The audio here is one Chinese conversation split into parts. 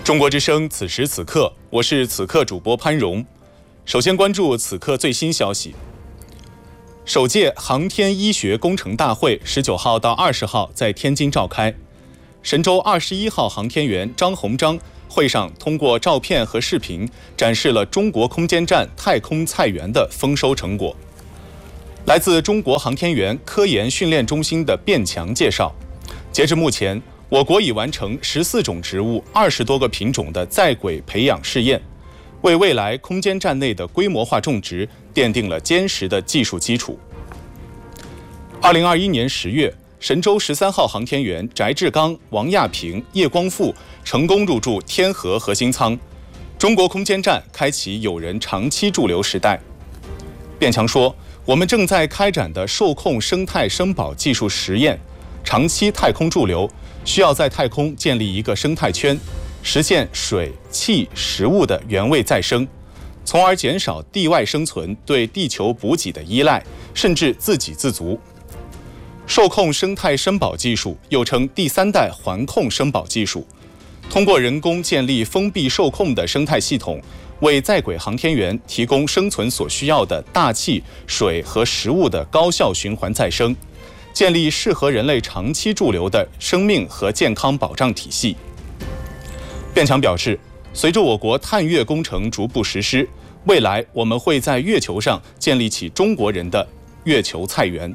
中国之声，此时此刻，我是此刻主播潘荣。首先关注此刻最新消息。首届航天医学工程大会19号到20号在天津召开。神舟21号航天员张鸿章会上通过照片和视频展示了中国空间站太空菜园的丰收成果。来自中国航天员科研训练中心的卞强介绍，截至目前，我国已完成14种植物、20多个品种的在轨培养试验，为未来空间站内的规模化种植奠定了坚实的技术基础。2021年10月，神舟13号航天员翟志刚、王亚平、叶光富成功入驻天河核心舱，中国空间站开启有人长期驻留时代。卞强说，我们正在开展的受控生态生保技术实验，长期太空驻留需要在太空建立一个生态圈，实现水、气、食物的原位再生，从而减少地外生存对地球补给的依赖，甚至自给自足。受控生态生保技术又称第3代环控生保技术，通过人工建立封闭受控的生态系统，为在轨航天员提供生存所需要的大气、水和食物的高效循环再生，建立适合人类长期驻留的生命和健康保障体系。卞强表示，随着我国探月工程逐步实施，未来我们会在月球上建立起中国人的月球菜园。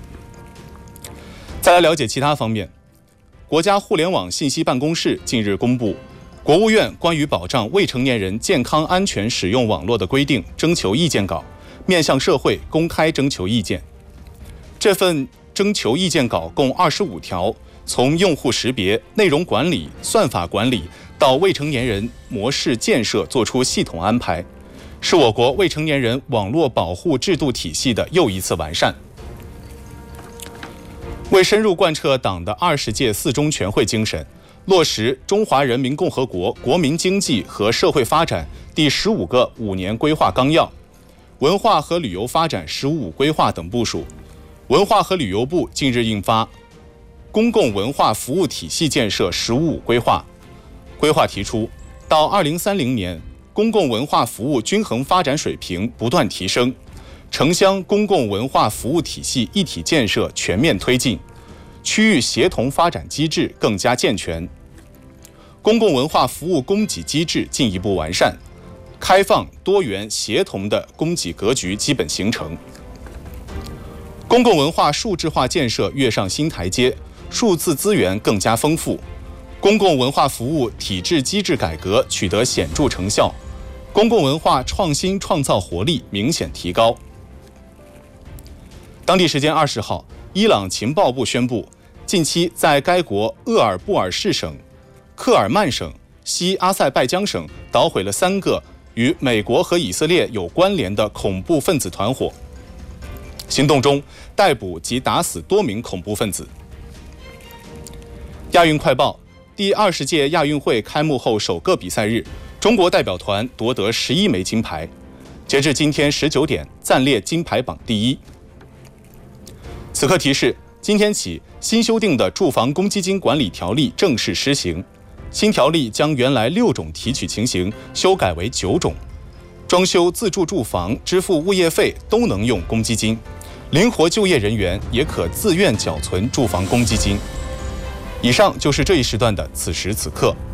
再来了解其他方面，国家互联网信息办公室近日公布国务院关于保障未成年人健康安全使用网络的规定征求意见稿，面向社会公开征求意见。这份征求意见稿共25条，从用户识别、内容管理、算法管理到未成年人模式建设做出系统安排，是我国未成年人网络保护制度体系的又一次完善。为深入贯彻党的20届4中全会精神，落实中华人民共和国国民经济和社会发展第15个5年规划纲要、文化和旅游发展“15+5”规划等部署，文化和旅游部近日印发《公共文化服务体系建设“15+5”规划》，规划提出，到2030年，公共文化服务均衡发展水平不断提升，城乡公共文化服务体系一体建设全面推进，区域协同发展机制更加健全，公共文化服务供给机制进一步完善，开放、多元、协同的供给格局基本形成。公共文化数字化建设跃上新台阶，数字资源更加丰富，公共文化服务体制机制改革取得显著成效，公共文化创新创造活力明显提高。当地时间20号，伊朗情报部宣布，近期在该国鄂尔布尔士省、克尔曼省、西阿塞拜疆省捣毁了3个与美国和以色列有关联的恐怖分子团伙。行动中逮捕及打死多名恐怖分子。亚运快报：第20届亚运会开幕后首个比赛日，中国代表团夺得11枚金牌，截至今天19点，暂列金牌榜第1。此刻提示：今天起，新修订的住房公积金管理条例正式施行。新条例将原来6种提取情形修改为9种，装修自住住房支付物业费都能用公积金，灵活就业人员也可自愿缴存住房公积金。以上就是这一时段的此时此刻。